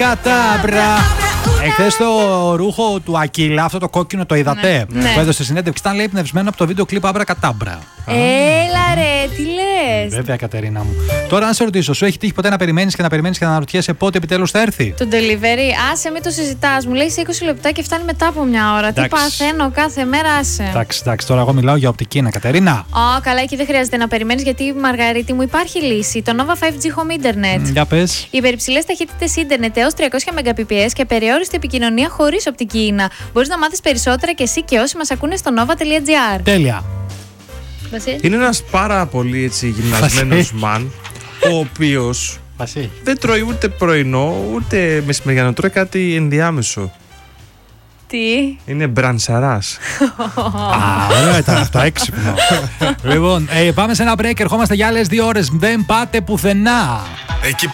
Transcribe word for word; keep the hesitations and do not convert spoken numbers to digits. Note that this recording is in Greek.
Κατάμπρα. Εχθές το ρούχο του Ακύλα, αυτό το κόκκινο, το είδατε? Ναι. Που έδωσε συνέντευξη, ήταν λέει εμπνευσμένο από το βίντεο κλιπ Άμπρα Κατάμπρα. Έλα ρε, τι λες? Βέβαια, Κατερίνα μου. Τώρα, αν σε ρωτήσω, σου έχει τύχει ποτέ να περιμένεις και να περιμένεις και να αναρωτιέσαι πότε επιτέλους θα έρθει? Το delivery, άσε μην το συζητάς. Μου λέει σε είκοσι λεπτά και φτάνει μετά από μια ώρα. Τι παθαίνω κάθε μέρα, άσε. Εντάξει, εντάξει, τώρα εγώ μιλάω για οπτική, είναι Κατερίνα. Ω, καλά, εκεί δεν χρειάζεται να περιμένεις γιατί, Μαργαρίτη μου, υπάρχει λύση. Το Nova φάιβ τζι Home Internet. Για πες. Υπερυψηλές ταχύτητες ίντερνετ έως τριακόσια Mbps και περιόριστη επικοινωνία χωρίς οπτική ίνα. Μπορείς να μάθεις περισσότερα και εσύ και όσοι μας ακούνε στο nova τελεία gr. Τέλεια. Βασίλη. Είναι ένας πάρα πολύ έτσι γυμνασμένος μαν, ο οποίος Βασίλη. δεν τρώει ούτε πρωινό ούτε μεσημεριανό, τρώει κάτι ενδιάμεσο. Τι? Είναι μπρανσαράς. Α, ωραία ήταν αυτό, έξυπνο. Λοιπόν, ε, πάμε σε ένα break, ερχόμαστε για άλλες δύο ώρες. Δεν πάτε πουθενά. Εκεί